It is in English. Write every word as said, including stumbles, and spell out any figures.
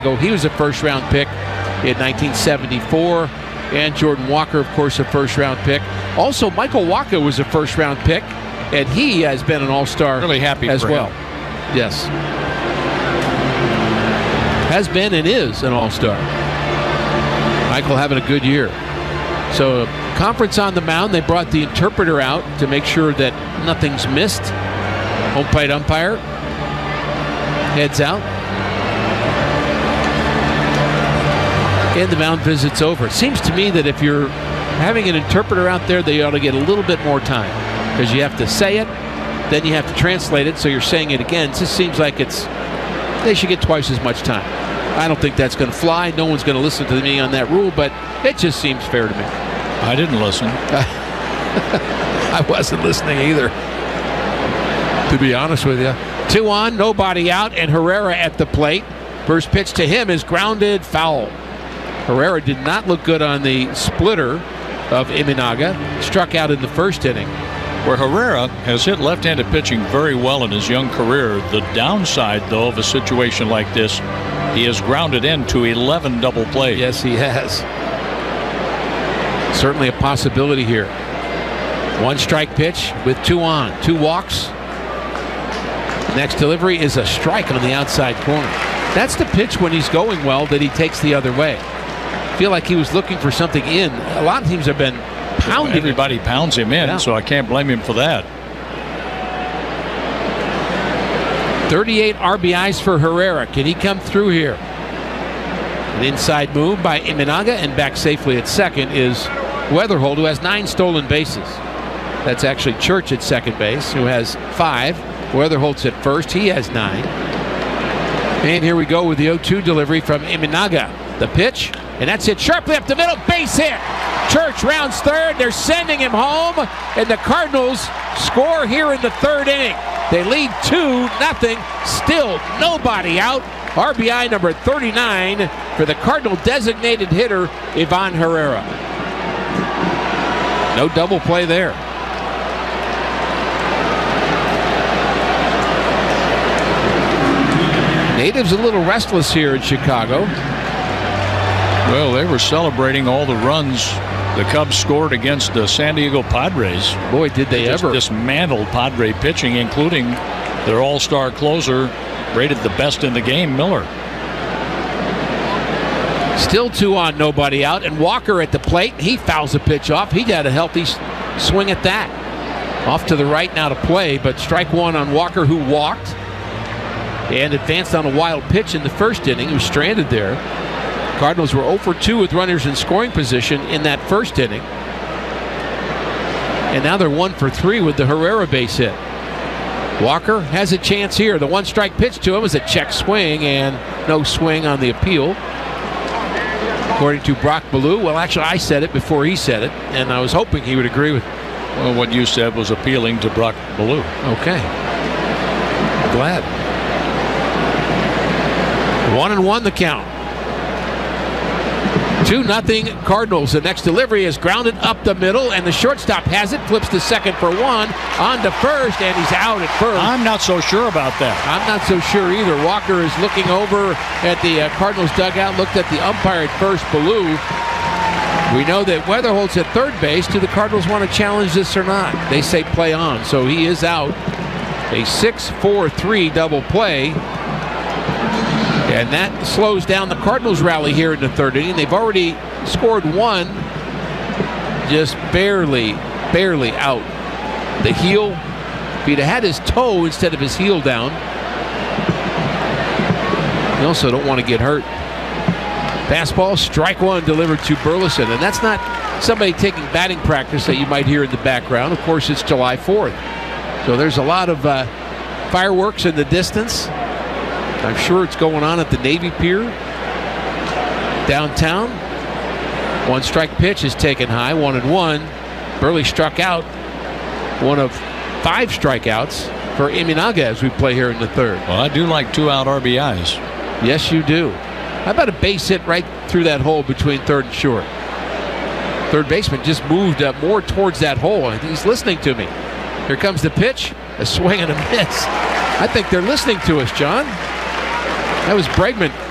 He was a first-round pick in nineteen seventy-four, and Jordan Walker, of course, a first-round pick. Also, Michael Wacha was a first-round pick, and he has been an all-star really happy as for well. him. Yes. Has been and is an all-star. Michael having a good year. So, conference on the mound. They brought the interpreter out to make sure that nothing's missed. Home plate umpire heads out. And the mound visit's over. It seems to me that if you're having an interpreter out there, they ought to get a little bit more time, because you have to say it, then you have to translate it, so you're saying it again. It just seems like it's they should get twice as much time. I don't think that's going to fly. No one's going to listen to me on that rule, but it just seems fair to me. I didn't listen. I wasn't listening either, to be honest with you. Two on, nobody out, and Herrera at the plate. First pitch to him is grounded foul. Herrera did not look good on the splitter of Imanaga. Struck out in the first inning. Where Herrera has hit left-handed pitching very well in his young career. The downside, though, of a situation like this, he has grounded into eleven double plays. Yes, he has. Certainly a possibility here. One strike pitch with two on. Two walks. Next delivery is a strike on the outside corner. That's the pitch when he's going well that he takes the other way. I feel like he was looking for something in. A lot of teams have been pounding. Everybody pounds him in, yeah. So I can't blame him for that. thirty-eight R B Is for Herrera. Can he come through here? An inside move by Imanaga, and back safely at second is Weatherhold, who has nine stolen bases. That's actually Church at second base, who has five. Weatherhold's at first. He has nine. And here we go with the oh two delivery from Imanaga. The pitch, and that's it sharply up the middle. Base hit. Church rounds third. They're sending him home, and the Cardinals score here in the third inning. They lead two nothing. Still nobody out. R B I number thirty-nine for the Cardinal designated hitter, Ivan Herrera. No double play there. Natives a little restless here in Chicago. Well, they were celebrating all the runs the Cubs scored against the San Diego Padres. Boy, did they, they ever. Dismantled Padre pitching, including their all-star closer, rated the best in the game, Miller. Still two on, nobody out, and Walker at the plate. He fouls the pitch off. He had a healthy swing at that. Off to the right now to play, but strike one on Walker, who walked and advanced on a wild pitch in the first inning. He was stranded there. Cardinals were oh for two with runners in scoring position in that first inning. And now they're one for three with the Herrera base hit. Walker has a chance here. The one strike pitch to him is a check swing, and no swing on the appeal, according to Brock Ballou. Well, actually, I said it before he said it, and I was hoping he would agree with me. Well, what you said was appealing to Brock Ballou. Okay. Glad. One and one the count. Two nothing Cardinals. The next delivery is grounded up the middle, and the shortstop has it, flips to second for one, on to first, and he's out at first. I'm not so sure about that. I'm not so sure either. Walker is looking over at the uh, Cardinals dugout, looked at the umpire at first, Ballou. We know that Weatherhold's at third base. Do the Cardinals want to challenge this or not? They say play on, so he is out. A six four three double play. And that slows down the Cardinals' rally here in the third inning. They've already scored one, just barely, barely out. The heel, if he'd have had his toe instead of his heel down. You also don't want to get hurt. Fastball, strike one delivered to Burleson. And that's not somebody taking batting practice that you might hear in the background. Of course, it's July fourth. So there's a lot of uh, fireworks in the distance. I'm sure it's going on at the Navy Pier downtown. One strike pitch is taken high, one and one. Burley struck out, one of five strikeouts for Imanaga as we play here in the third. Well, I do like two out R B Is. Yes, you do. How about a base hit right through that hole between third and short? Third baseman just moved up more towards that hole. He's listening to me. Here comes the pitch, a swing and a miss. I think they're listening to us, John. That was Bregman